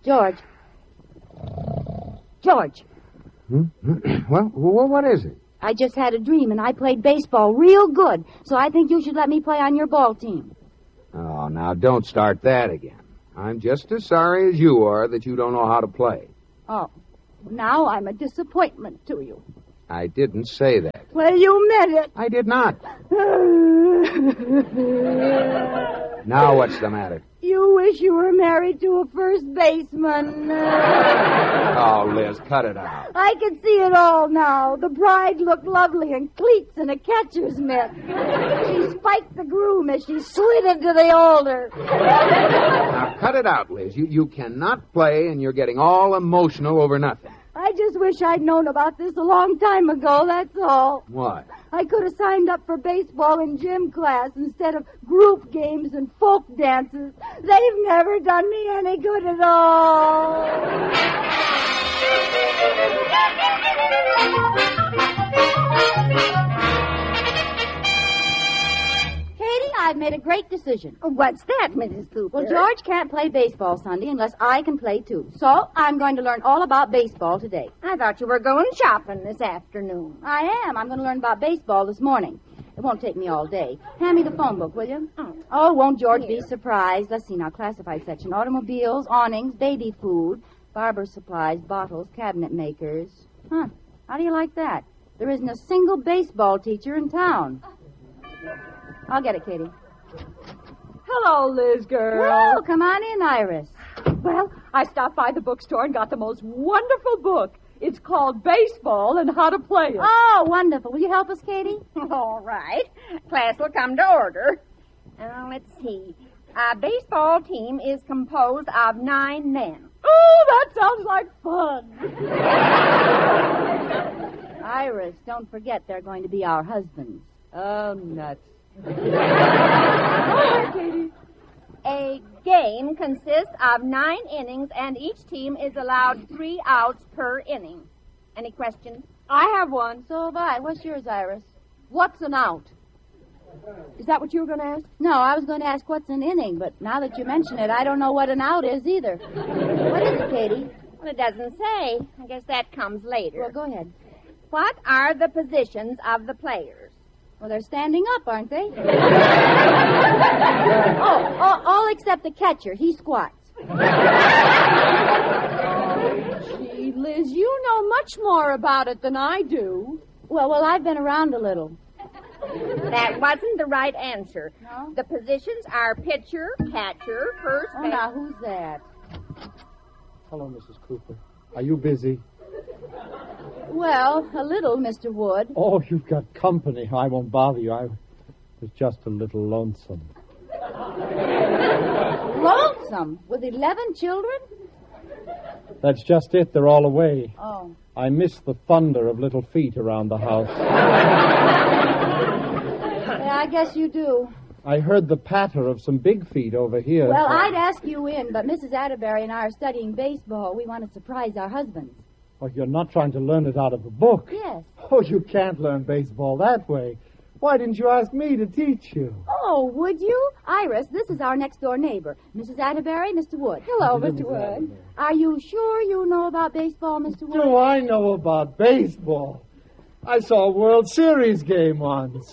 George. George. Well, what is it? I just had a dream, and I played baseball real good, so I think you should let me play on your ball team. Oh, now don't start that again. I'm just as sorry as you are that you don't know how to play. Oh, now I'm a disappointment to you. I didn't say that. Well, you meant it. I did not. Now what's the matter? You wish you were married to a first baseman. Oh, Liz, cut it out. I can see it all now. The bride looked lovely in cleats and a catcher's mitt. She spiked the groom as she slid into the altar. Now, cut it out, Liz. You cannot play, and you're getting all emotional over nothing. I just wish I'd known about this a long time ago, that's all. What? I could have signed up for baseball in gym class instead of group games and folk dances. They've never done me any good at all. Katie, I've made a great decision. What's that, Mrs. Cooper? Well, George can't play baseball Sunday unless I can play too. So I'm going to learn all about baseball today. I thought you were going shopping this afternoon. I am. I'm going to learn about baseball this morning. It won't take me all day. Hand me the phone book, will you? Oh, won't George be surprised? Let's see now. Classified section. Automobiles, awnings, baby food, barber supplies, bottles, cabinet makers. Huh. How do you like that? There isn't a single baseball teacher in town. I'll get it, Katie. Hello, Liz girl. Well, come on in, Iris. Well, I stopped by the bookstore and got the most wonderful book. It's called Baseball and How to Play It. Oh, wonderful. Will you help us, Katie? All right. Class will come to order. Let's see. A baseball team is composed of 9 men. Oh, that sounds like fun. Iris, don't forget they're going to be our husbands. Oh, nuts. All right, Katie. A game consists of 9 innings, and each team is allowed 3 outs per inning. Any questions? I have one. So have I. What's yours, Iris? What's an out? Is that what you were going to ask? No, I was going to ask what's an inning, but now that you mention it, I don't know what an out is either. What is it, Katie? Well, it doesn't say. I guess that comes later. Well, go ahead. What are the positions of the players? Well, they're standing up, aren't they? all except the catcher. He squats. Gee, Liz, you know much more about it than I do. Well, I've been around a little. That wasn't the right answer. No? The positions are pitcher, catcher, first base. Oh, now, who's that? Hello, Mrs. Cooper. Are you busy? Well, a little, Mr. Wood. Oh, you've got company. I won't bother you. I was just a little lonesome. Lonesome? With 11 children? That's just it. They're all away. Oh. I miss the thunder of little feet around the house. Yeah, I guess you do. I heard the patter of some big feet over here. Well, I'd ask you in, but Mrs. Atterbury and I are studying baseball. We want to surprise our husbands. Oh, you're not trying to learn it out of a book. Yes. Oh, you can't learn baseball that way. Why didn't you ask me to teach you? Oh, would you? Iris, this is our next-door neighbor. Mrs. Atterbury, Mr. Wood. Hello, Mr. Wood. Are you sure you know about baseball, Mr. Wood? Do I know about baseball? I saw a World Series game once.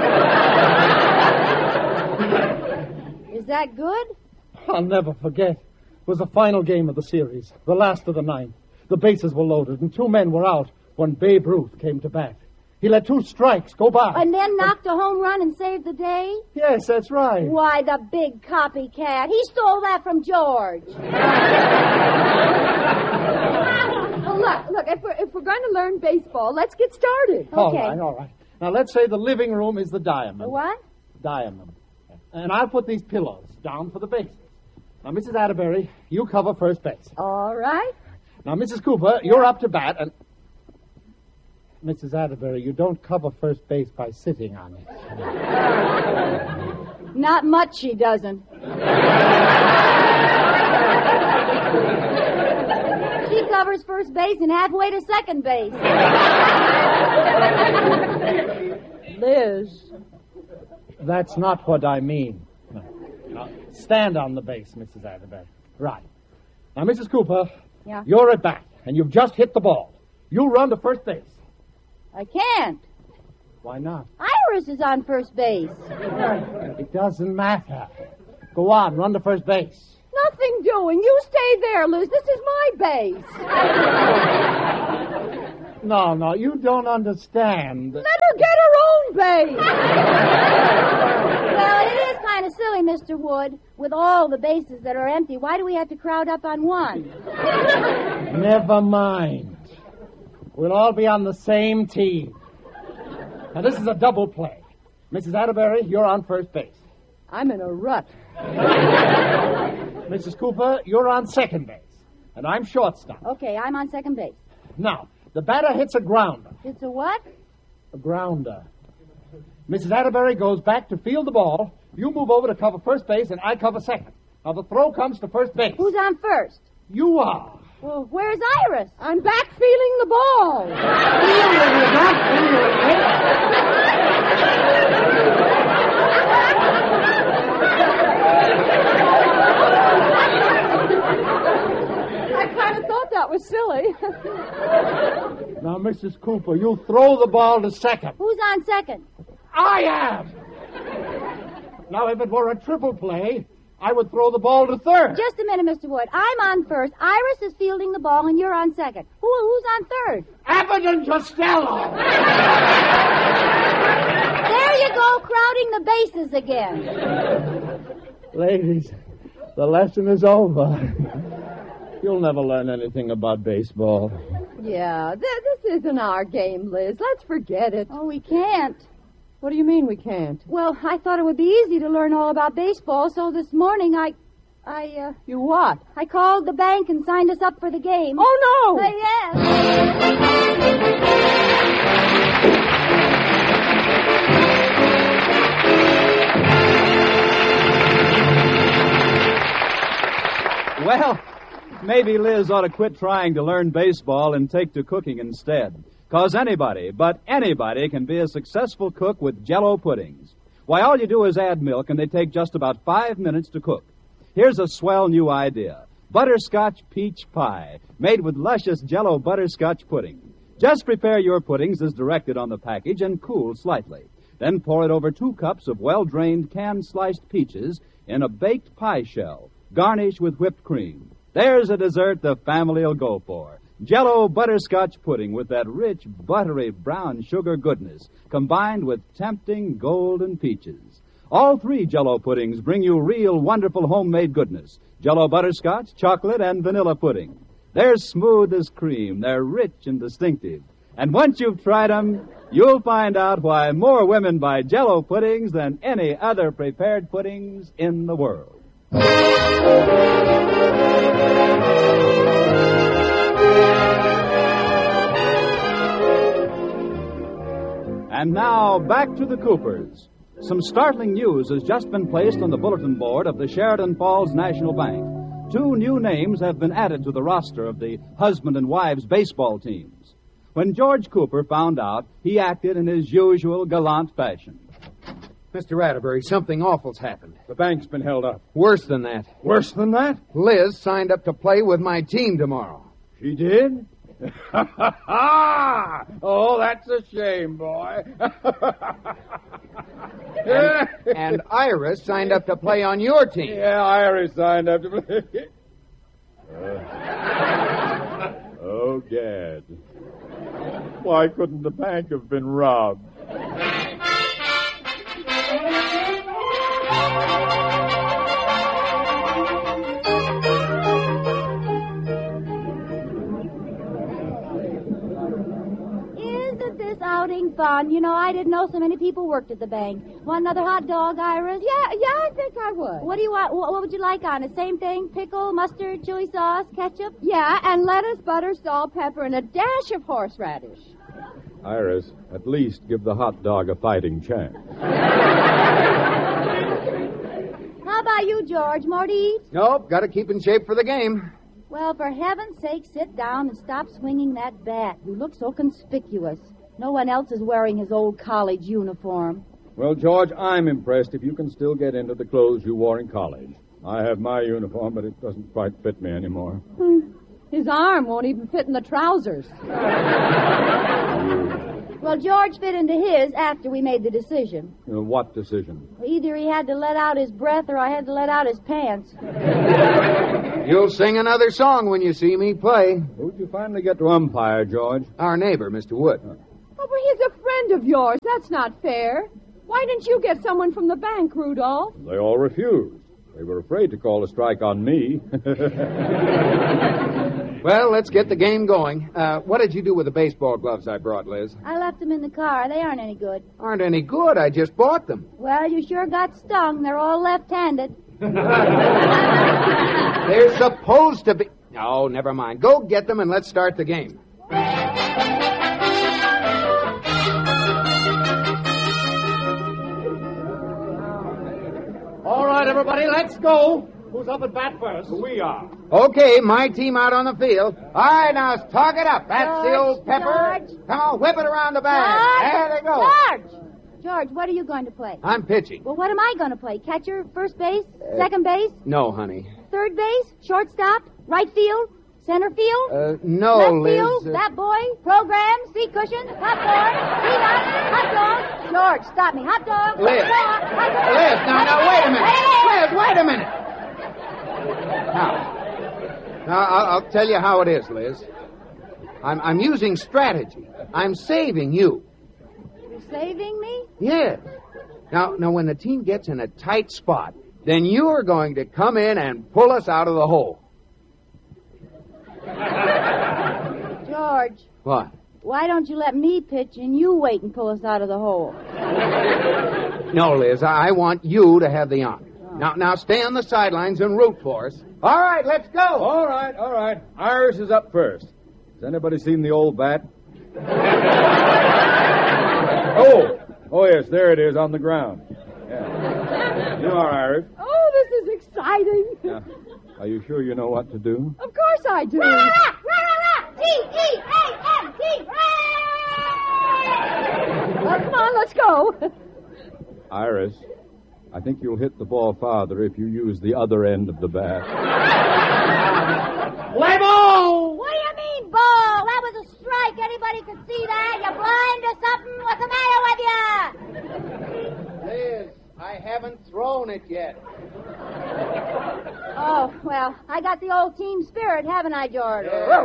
Is that good? I'll never forget. It was the final game of the series, the last of the ninth. The bases were loaded, and 2 men were out when Babe Ruth came to bat. He let 2 strikes go by. And then knocked a home run and saved the day? Yes, that's right. Why, the big copycat. He stole that from George. Well, look, if we're going to learn baseball, let's get started. All right. Now, let's say the living room is the diamond. The what? Diamond. And I'll put these pillows down for the bases. Now, Mrs. Atterbury, you cover first base. All right. Now, Mrs. Cooper, you're up to bat, and... Mrs. Atterbury, you don't cover first base by sitting on it. Not much she doesn't. She covers first base and halfway to second base. Liz. That's not what I mean. No. Now, stand on the base, Mrs. Atterbury. Right. Now, Mrs. Cooper, Yeah? you're at bat, and you've just hit the ball. You run to first base. I can't. Why not? Iris is on first base. It doesn't matter. Go on, run to first base. Nothing doing. You stay there, Liz. This is my base. No, you don't understand. Let her get her own base. Well, it is kind of silly, Mr. Wood. With all the bases that are empty, why do we have to crowd up on one? Never mind. We'll all be on the same team. Now, this is a double play. Mrs. Atterbury, you're on first base. I'm in a rut. Mrs. Cooper, you're on second base. And I'm shortstop. Okay, I'm on second base. Now, the batter hits a grounder. It's a what? A grounder. Mrs. Atterbury goes back to field the ball. You move over to cover first base, and I cover second. Now, the throw comes to first base. Who's on first? You are. Well, where's Iris? I'm back feeling the ball. I kind of thought that was silly. Now, Mrs. Cooper, you throw the ball to second. Who's on second? I am. Now, if it were a triple play, I would throw the ball to third. Just a minute, Mr. Wood. I'm on first. Iris is fielding the ball, and you're on second. Who's on third? Abbott and Costello. There you go, crowding the bases again. Ladies, the lesson is over. You'll never learn anything about baseball. Yeah, this isn't our game, Liz. Let's forget it. Oh, we can't. What do you mean we can't? Well, I thought it would be easy to learn all about baseball, so this morning You what? I called the bank and signed us up for the game. Oh, no! Yes. Well, maybe Liz ought to quit trying to learn baseball and take to cooking instead. 'Cause anybody, but anybody, can be a successful cook with Jell-O puddings. Why, all you do is add milk, and they take just about 5 minutes to cook. Here's a swell new idea. Butterscotch peach pie, made with luscious Jell-O butterscotch pudding. Just prepare your puddings as directed on the package and cool slightly. Then pour it over 2 cups of well-drained canned sliced peaches in a baked pie shell. Garnish with whipped cream. There's a dessert the family'll go for. Jell-O butterscotch pudding with that rich, buttery brown sugar goodness, combined with tempting golden peaches. All 3 Jell-O puddings bring you real, wonderful homemade goodness. Jell-O butterscotch, chocolate, and vanilla pudding. They're smooth as cream. They're rich and distinctive. And once you've tried them, you'll find out why more women buy Jell-O puddings than any other prepared puddings in the world. And now, back to the Coopers. Some startling news has just been placed on the bulletin board of the Sheridan Falls National Bank. 2 new names have been added to the roster of the husband and wives baseball teams. When George Cooper found out, he acted in his usual gallant fashion. Mr. Atterbury, something awful's happened. The bank's been held up. Worse than that. Worse than that? Liz signed up to play with my team tomorrow. She did? Oh, that's a shame, boy. And Iris signed up to play on your team. Yeah, Iris signed up to play. Oh, Gad. Why couldn't the bank have been robbed? Isn't this outing fun? You know, I didn't know so many people worked at the bank. Want another hot dog, Iris? Yeah, I think I would. What do you want? What would you like on it? Same thing? Pickle, mustard, chili sauce, ketchup? Yeah, and lettuce, butter, salt, pepper, and a dash of horseradish. Iris, at least give the hot dog a fighting chance. How about you, George? More to eat? Nope, got to keep in shape for the game. Well, for heaven's sake, sit down and stop swinging that bat. You look so conspicuous. No one else is wearing his old college uniform. Well, George, I'm impressed if you can still get into the clothes you wore in college. I have my uniform, but it doesn't quite fit me anymore. His arm won't even fit in the trousers. Well, George fit into his after we made the decision. What decision? Either he had to let out his breath or I had to let out his pants. You'll sing another song when you see me play. Who'd you finally get to umpire, George? Our neighbor, Mr. Wood. Oh, but he's a friend of yours. That's not fair. Why didn't you get someone from the bank, Rudolph? They all refused. They were afraid to call a strike on me. Well, let's get the game going. What did you do with the baseball gloves I brought, Liz? I left them in the car. They aren't any good. Aren't any good. I just bought them. Well, you sure got stung. They're all left-handed. They're supposed to be... Oh, never mind. Go get them and let's start the game. All right, everybody, let's go. Who's up at bat first? We are. Okay, my team out on the field. All right, now talk it up. That's the old pepper. George. Come on, whip it around the bag. There they go. George, what are you going to play? I'm pitching. Well, what am I going to play? Catcher, first base, second base, No, honey. third base, shortstop, right field, center field, No, left Liz. field, bat boy, program, seat cushion, hot dog, peanut, hot dog. George, stop me. Hot dog, Liz. hot dog. Liz, now, wait a minute. Hey! Liz, wait a minute. Now, I'll tell you how it is, Liz. I'm using strategy. I'm saving you. You're saving me? Yes. Now, when the team gets in a tight spot, then you're going to come in and pull us out of the hole. George, What? why don't you let me pitch and you wait and pull us out of the hole? No, Liz, I want you to have the honor. Now stay on the sidelines and root for us. All right, let's go. All right. Iris is up first. Has anybody seen the old bat? Oh, yes, there it is on the ground. Yeah. You are, Iris. Oh, this is exciting. Yeah. Are you sure you know what to do? Of course I do. T-E-A-M-T! Well, come on, let's go. Iris, I think you'll hit the ball farther if you use the other end of the bat. Play ball! What do you mean, ball? That was a strike. Anybody could see that. You blind or something? What's the matter with you? Liz, I haven't thrown it yet. Oh, well, I got the old team spirit, haven't I, George?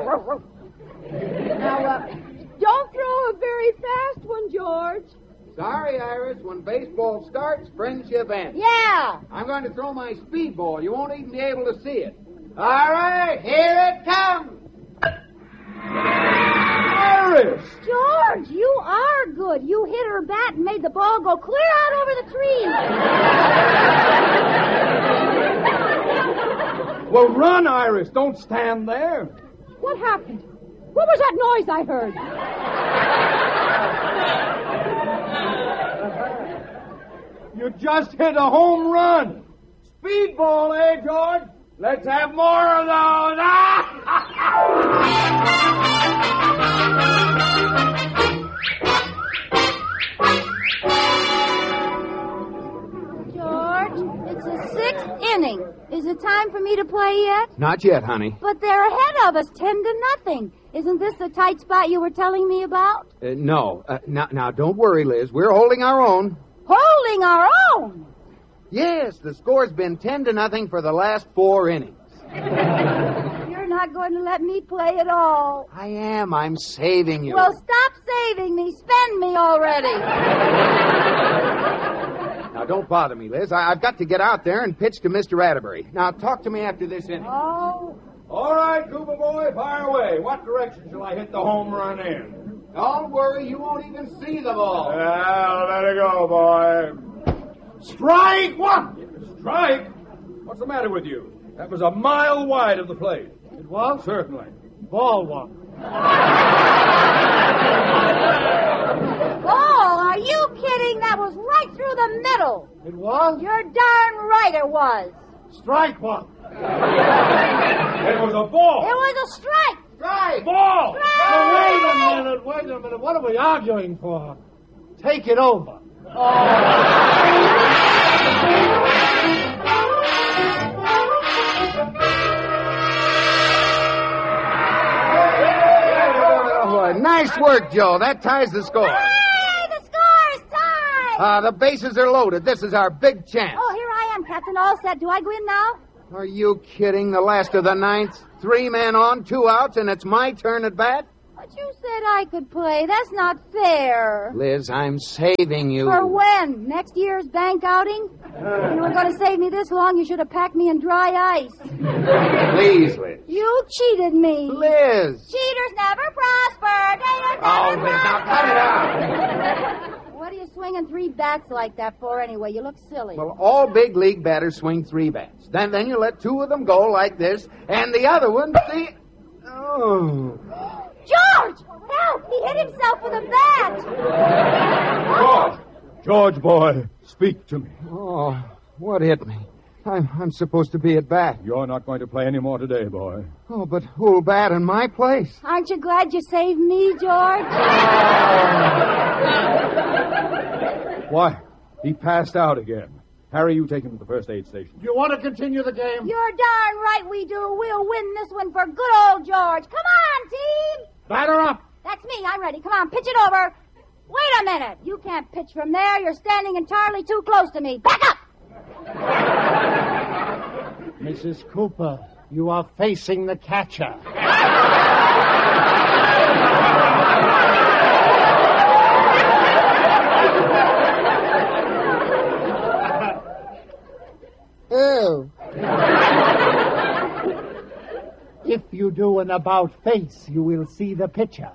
Now, don't throw a very fast one, George. Sorry, Iris. When baseball starts, friendship ends. Yeah. I'm going to throw my speedball. You won't even be able to see it. All right, here it comes. Iris! George, you are good. You hit her bat and made the ball go clear out over the tree. Well, run, Iris. Don't stand there. What happened? What was that noise I heard? You just hit a home run. Speedball, eh, George? Let's have more of those. George, it's the 6th inning. Is it time for me to play yet? Not yet, honey. But they're ahead of us, 10-0. Isn't this the tight spot you were telling me about? No. Now, don't worry, Liz. We're holding our own. Holding our own. Yes, the score's been 10-0 for the last 4 innings. You're not going to let me play at all. I am. I'm saving you. Well, stop saving me. Spend me already. Now, don't bother me, Liz. I've got to get out there and pitch to Mr. Atterbury. Now, talk to me after this inning. Oh. All right, Cooper boy, fire away. What direction shall I hit the home run in? Don't worry. You won't even see the ball. Well, let it go, boy. Strike! What? Strike? What's the matter with you? That was a mile wide of the plate. It was? Certainly. Ball one. Ball? Are you kidding? That was right through the middle. It was? You're darn right it was. Strike one. It was a ball. It was a strike. Strike! Ball! Now, wait a minute. What are we arguing for? Take it over. Oh. Nice work, Joe. That ties the score. Hey, the score is tied! The bases are loaded. This is our big chance. Oh, here I am, Captain. All set. Do I go in now? Are you kidding? The last of the ninth? 3 men on, 2 outs, and it's my turn at bat? But you said I could play. That's not fair. Liz, I'm saving you. For when? Next year's bank outing? If you were going to save me this long, you should have packed me in dry ice. Please, Liz. You cheated me. Liz. Cheaters never prosper. They don't Oh, never Liz, now cut it out. What are you swinging 3 bats like that for anyway? You look silly. Well, all big league batters swing 3 bats. Then you let 2 of them go like this, and the other one, see... Oh. George! Help! He hit himself with a bat! George, boy, speak to me. Oh, what hit me? I'm supposed to be at bat. You're not going to play any more today, boy. Oh, but who'll bat in my place? Aren't you glad you saved me, George? Why, he passed out again. Harry, you take him to the first aid station. Do you want to continue the game? You're darn right we do. We'll win this one for good old George. Come on, team! Batter up. That's me. I'm ready. Come on, pitch it over. Wait a minute. You can't pitch from there. You're standing entirely too close to me. Back up! Mrs. Cooper, you are facing the catcher. Ooh. If you do an about face, you will see the pitcher.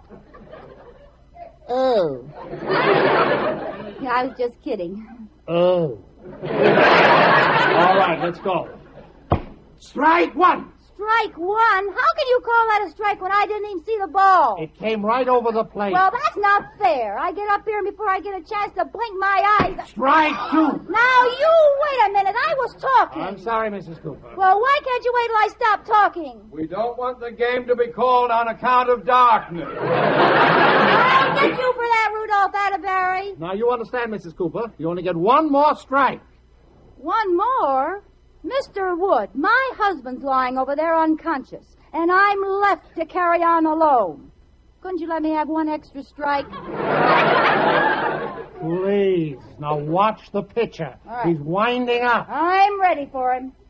Oh. Yeah, I was just kidding. Oh. All right, let's go. Strike 1. Strike 1? How can you call that a strike when I didn't even see the ball? It came right over the plate. Well, that's not fair. I get up here and before I get a chance to blink my eyes... Strike 2. Now, you wait a minute. I was talking. I'm sorry, Mrs. Cooper. Well, why can't you wait till I stop talking? We don't want the game to be called on account of darkness. I'll get you for that, Rudolph Atterbury. Now, you understand, Mrs. Cooper. You only get 1 more strike. 1 more? Mr. Wood, my husband's lying over there unconscious, and I'm left to carry on alone. Couldn't you let me have 1 extra strike? Please. Now watch the pitcher. All right. He's winding up. I'm ready for him.